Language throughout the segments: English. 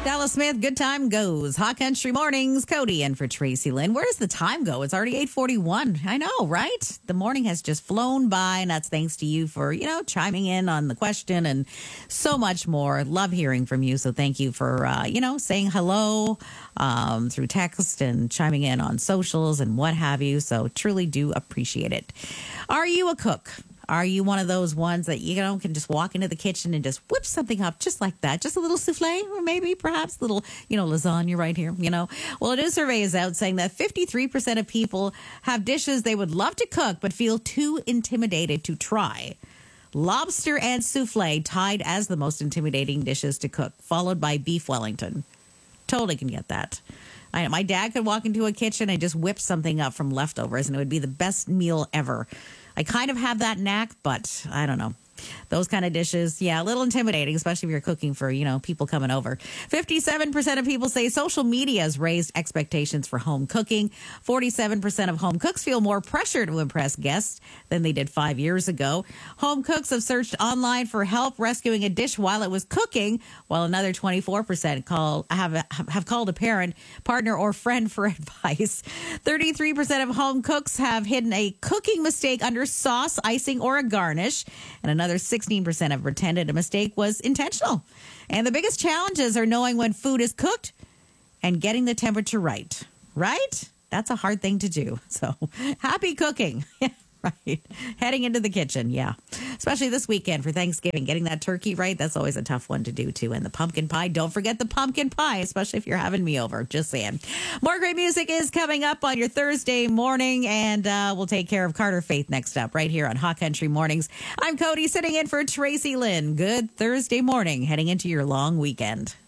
Dallas Smith, good time goes. Hot Country Mornings, Cody in for Tracy Lynn. Where does the time go? It's already 8:41. I know, right? The morning has just flown by, and that's thanks to you for, chiming in on the question and so much more. Love hearing from you, so thank you for, saying hello through text and chiming in on socials and what have you. So truly do appreciate it. Are you a cook? Are you one of those ones that, can just walk into the kitchen and just whip something up just like that? Just a little souffle or maybe perhaps a little, lasagna right here, Well, a new survey is out saying that 53% of people have dishes they would love to cook but feel too intimidated to try. Lobster and souffle tied as the most intimidating dishes to cook, followed by beef Wellington. Totally can get that. My dad could walk into a kitchen and just whip something up from leftovers, and it would be the best meal ever. I kind of have that knack, but I don't know. Those kind of dishes, a little intimidating, especially if you're cooking for, people coming over. 57% of people say social media has raised expectations for home cooking. 47% of home cooks feel more pressure to impress guests than they did 5 years ago. Home cooks have searched online for help rescuing a dish while it was cooking, while another 24% have called a parent, partner, or friend for advice. 33% of home cooks have hidden a cooking mistake under sauce, icing, or a garnish, and another 16% have pretended a mistake was intentional. And the biggest challenges are knowing when food is cooked and getting the temperature right. Right? That's a hard thing to do. So happy cooking. Right. Heading into the kitchen. Yeah. Especially this weekend for Thanksgiving. Getting that turkey right. That's always a tough one to do, too. And the pumpkin pie. Don't forget the pumpkin pie, especially if you're having me over. Just saying. More great music is coming up on your Thursday morning. And we'll take care of Carter Faith next up right here on Hot Country Mornings. I'm Cody sitting in for Tracy Lynn. Good Thursday morning heading into your long weekend.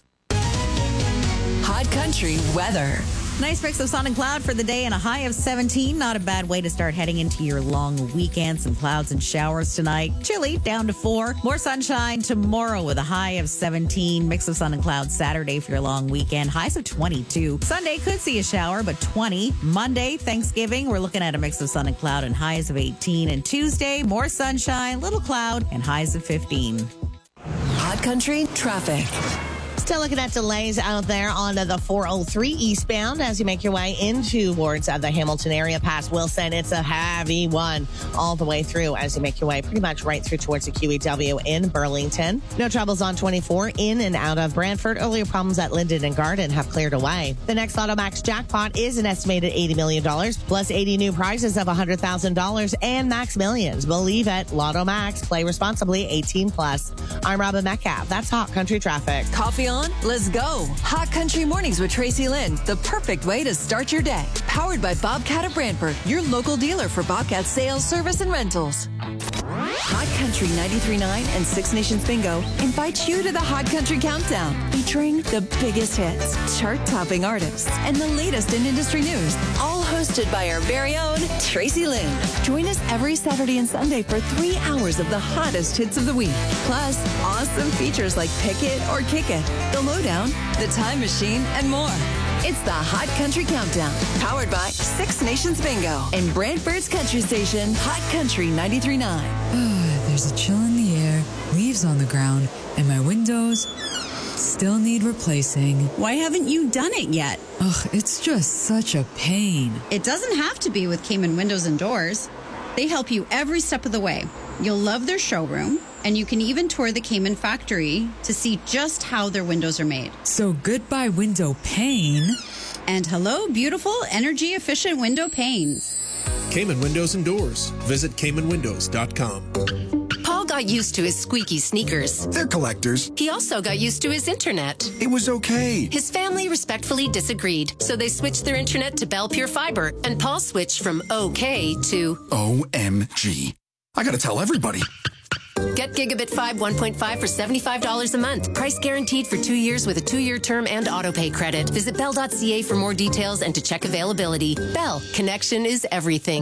Hot Country weather. Nice mix of sun and cloud for the day and a high of 17. Not a bad way to start heading into your long weekend. Some clouds and showers tonight. Chilly, down to 4. More sunshine tomorrow with a high of 17. Mix of sun and clouds Saturday for your long weekend. Highs of 22. Sunday could see a shower, but 20. Monday, Thanksgiving, we're looking at a mix of sun and cloud and highs of 18. And Tuesday, more sunshine, little cloud, and highs of 15. Hot Country traffic. Still looking at delays out there on the 403 eastbound as you make your way in towards the Hamilton area past Wilson. It's a heavy one all the way through as you make your way pretty much right through towards the QEW in Burlington. No troubles on 24 in and out of Brantford. Earlier problems at Linden and Garden have cleared away. The next Lotto Max jackpot is an estimated $80 million plus 80 new prizes of $100,000 and Max Millions. Believe it. Lotto Max. Play responsibly. 18 plus. I'm Robin Metcalf. That's Hot Country Traffic. Coffee on? Let's go. Hot Country Mornings with Tracy Lynn. The perfect way to start your day. Powered by Bobcat of Brantford, your local dealer for Bobcat sales, service, and rentals. Hot Country 93.9 and Six Nations Bingo invite you to the Hot Country Countdown, featuring the biggest hits, chart-topping artists, and the latest in industry news, all hosted by our very own Tracy Lynn. Join us every Saturday and Sunday for 3 hours of the hottest hits of the week. Plus, awesome features like Pick It or Kick It, The Lowdown, The Time Machine, and more. It's the Hot Country Countdown, powered by Six Nations Bingo and Brantford's country station, Hot Country 93.9. There's a chill in the air, leaves on the ground, and my windows still need replacing. Why haven't you done it yet? Ugh, it's just such a pain. It doesn't have to be with Cayman Windows and Doors. They help you every step of the way. You'll love their showroom, and you can even tour the Cayman factory to see just how their windows are made. So goodbye window pane. And hello, beautiful, energy-efficient window panes. Cayman Windows and Doors. Visit CaymanWindows.com. Paul got used to his squeaky sneakers. They're collectors. He also got used to his internet. It was okay. His family respectfully disagreed, so they switched their internet to Bell Pure Fiber, and Paul switched from okay to OMG. I gotta tell everybody. Get Gigabit 5 1.5 for $75 a month. Price guaranteed for 2 years with a 2-year term and autopay credit. Visit Bell.ca for more details and to check availability. Bell, connection is everything.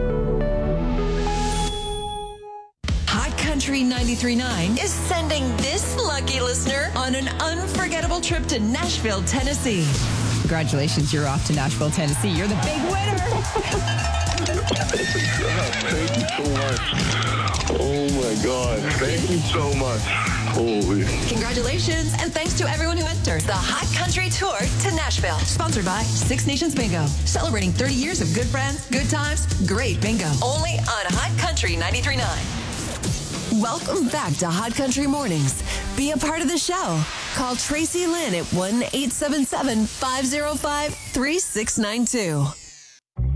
Hot Country 93.9 is sending this lucky listener on an unforgettable trip to Nashville, Tennessee. Congratulations, you're off to Nashville, Tennessee. You're the big winner. Thank you so much. Oh my God. Thank you so much. Holy. Congratulations, and thanks to everyone who entered the Hot Country Tour to Nashville. Sponsored by Six Nations Bingo. Celebrating 30 years of good friends, good times, great bingo. Only on Hot Country 93.9. Welcome back to Hot Country Mornings. Be a part of the show. Call Tracy Lynn at 1-877-505-3692.